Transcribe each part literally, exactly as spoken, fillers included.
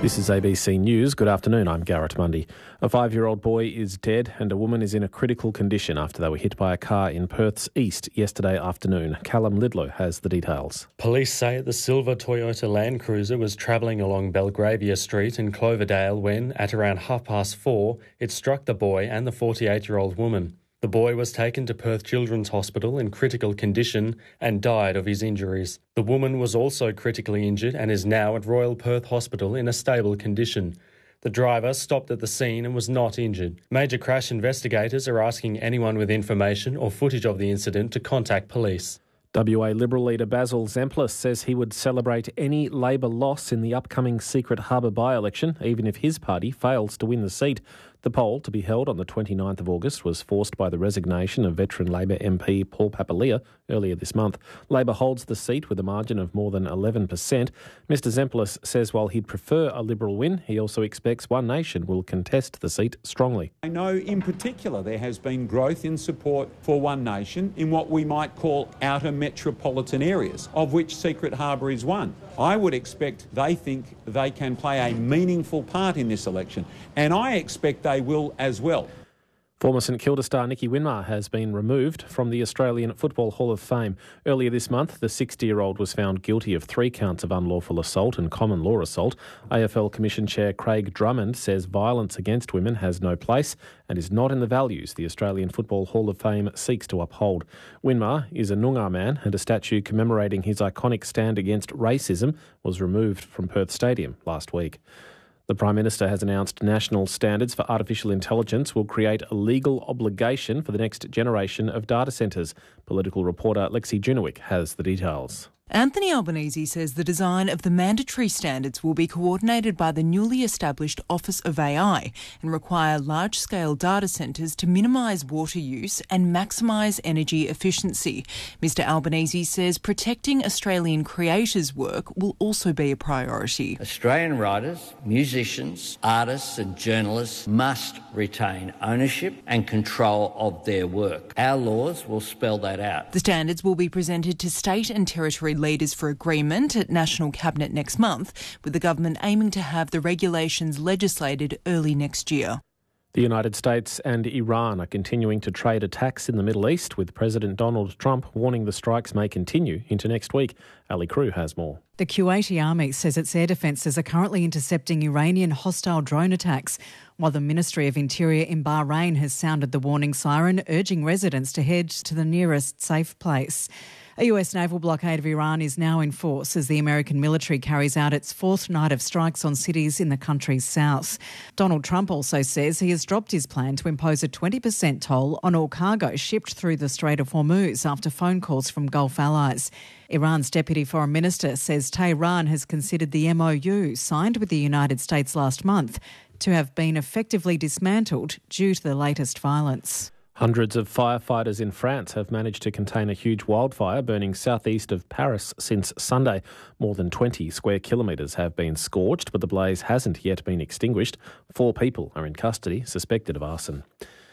This is A B C News. Good afternoon, I'm Garrett Mundy. A five-year-old boy is dead and a woman is in a critical condition after they were hit by a car in Perth's east yesterday afternoon. Callum Lidlow has the details. Police say the silver Toyota Land Cruiser was travelling along Belgravia Street in Cloverdale when, at around half past four, it struck the boy and the forty-eight-year-old woman. The boy was taken to Perth Children's Hospital in critical condition and died of his injuries. The woman was also critically injured and is now at Royal Perth Hospital in a stable condition. The driver stopped at the scene and was not injured. Major crash investigators are asking anyone with information or footage of the incident to contact police. W A Liberal leader Basil Zempilas says he would celebrate any Labor loss in the upcoming Secret Harbour by-election, even if his party fails to win the seat. The poll, to be held on the twenty-ninth of August, was forced by the resignation of veteran Labor M P Paul Papalia earlier this month. Labor holds the seat with a margin of more than eleven percent. Mister Zempilas says while he'd prefer a Liberal win, he also expects One Nation will contest the seat strongly. I know in particular there has been growth in support for One Nation in what we might call outer metropolitan areas, of which Secret Harbour is one. I would expect they think they can play a meaningful part in this election, and I expect they will as well. Former St Kilda star Nicky Winmar has been removed from the Australian Football Hall of Fame. Earlier this month, the sixty-year-old was found guilty of three counts of unlawful assault and common law assault. A F L Commission Chair Craig Drummond says violence against women has no place and is not in the values the Australian Football Hall of Fame seeks to uphold. Winmar is a Noongar man and a statue commemorating his iconic stand against racism was removed from Perth Stadium last week. The Prime Minister has announced national standards for artificial intelligence will create a legal obligation for the next generation of data centres. Political reporter Lexi Junowick has the details. Anthony Albanese says the design of the mandatory standards will be coordinated by the newly established Office of A I and require large-scale data centres to minimise water use and maximise energy efficiency. Mister Albanese says protecting Australian creators' work will also be a priority. Australian writers, musicians, artists and journalists must retain ownership and control of their work. Our laws will spell that out. The standards will be presented to state and territory leaders for agreement at National Cabinet next month, with the government aiming to have the regulations legislated early next year. The United States and Iran are continuing to trade attacks in the Middle East, with President Donald Trump warning the strikes may continue into next week. Ali Crew has more. The Kuwaiti army says its air defences are currently intercepting Iranian hostile drone attacks, while the Ministry of Interior in Bahrain has sounded the warning siren, urging residents to head to the nearest safe place. A U S naval blockade of Iran is now in force as the American military carries out its fourth night of strikes on cities in the country's south. Donald Trump also says he has dropped his plan to impose a twenty percent toll on all cargo shipped through the Strait of Hormuz after phone calls from Gulf allies. Iran's Deputy Foreign Minister says Tehran has considered the M O U signed with the United States last month to have been effectively dismantled due to the latest violence. Hundreds of firefighters in France have managed to contain a huge wildfire burning southeast of Paris since Sunday. More than twenty square kilometres have been scorched, but the blaze hasn't yet been extinguished. Four people are in custody, suspected of arson.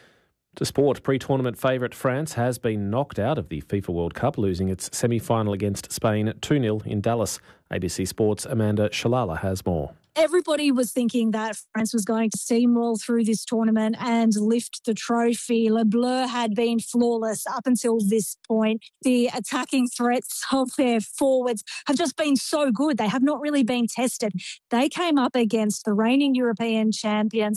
To sport, pre-tournament favourite France has been knocked out of the FIFA World Cup, losing its semi-final against Spain two nil in Dallas. A B C Sports' Amanda Shalala has more. Everybody was thinking that France was going to steamroll through this tournament and lift the trophy. Le Bleu had been flawless up until this point. The attacking threats of their forwards have just been so good. They have not really been tested. They came up against the reigning European champions